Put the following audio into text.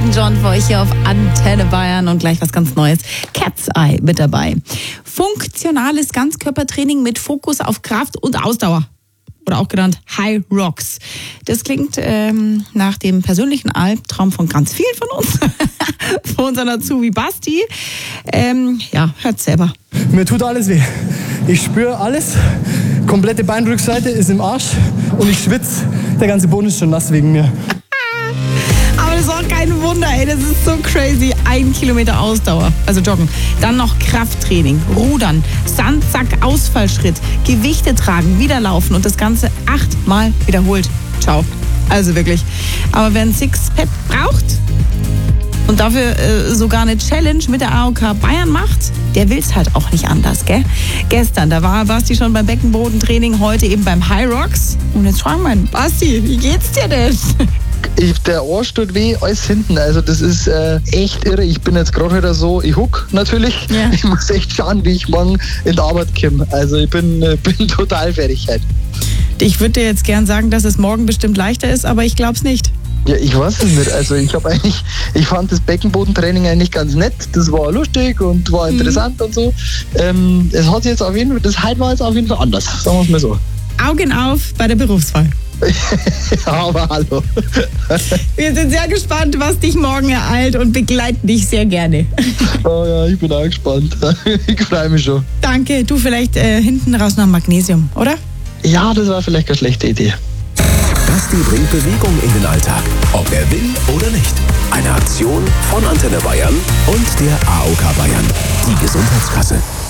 Elton John für euch hier auf Antenne Bayern und gleich was ganz Neues. Cat's Eye mit dabei. Funktionales Ganzkörpertraining mit Fokus auf Kraft und Ausdauer. Oder auch genannt High Rocks. Das klingt nach dem persönlichen Albtraum von ganz vielen von uns. Von unserem Azubi Basti. Hört selber. Mir tut alles weh. Ich spüre alles. Komplette Beinrückseite ist im Arsch und ich schwitze. Der ganze Boden ist schon nass wegen mir. Aber das ist auch kein Wunder, ey. Das ist so crazy. 1 Kilometer Ausdauer, also joggen. Dann noch Krafttraining, Rudern, Sandsack, Ausfallschritt, Gewichte tragen, wieder laufen und das Ganze 8-mal wiederholt. Ciao. Also wirklich. Aber wer ein Sixpack braucht und dafür sogar eine Challenge mit der AOK Bayern macht, der will's halt auch nicht anders, gell? Gestern, da war Basti schon beim Beckenbodentraining, heute eben beim High Rocks. Und jetzt fragen wir ihn, Basti, wie geht's dir denn? Der Arsch tut weh, alles hinten. Also das ist echt irre. Ich bin jetzt gerade wieder so, ich huck natürlich. Ja. Ich muss echt schauen, wie ich morgen in die Arbeit komme. Also ich bin total fertig halt. Ich würde dir jetzt gern sagen, dass es morgen bestimmt leichter ist, aber ich glaub's nicht. Ja, ich weiß es nicht. Also ich fand das Beckenbodentraining eigentlich ganz nett. Das war lustig und war interessant und so. Es hat jetzt auf jeden Fall, das heute war jetzt auf jeden Fall anders, sagen wir es mal so. Augen auf bei der Berufswahl. Ja, aber hallo. Wir sind sehr gespannt, was dich morgen ereilt und begleiten dich sehr gerne. Oh ja, ich bin auch gespannt. Ich freue mich schon. Danke. Du vielleicht hinten raus noch Magnesium, oder? Ja, das war vielleicht keine schlechte Idee. Basti bringt Bewegung in den Alltag, ob er will oder nicht. Eine Aktion von Antenne Bayern und der AOK Bayern, die Gesundheitskasse.